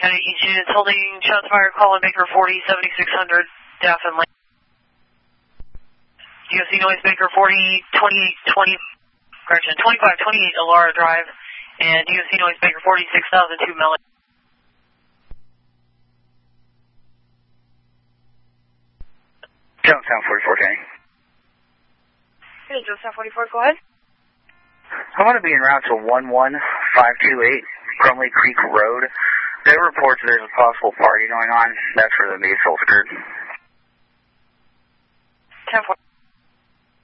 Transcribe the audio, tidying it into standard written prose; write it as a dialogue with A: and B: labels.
A: Okay, each unit's holding shots fired, call in Baker 40, 7600, definitely. DOC noise Baker 40, 2820, correction, 2528 Alara Drive, and DOC noise Baker 40, 6002 Melody.
B: Jonestown 44, Kenny.
C: Hey, Jonestown 44, go ahead.
B: I want to be en route to 11528 Crumley Creek Road. There are reports there's a possible party going on. That's where the base holds occurred.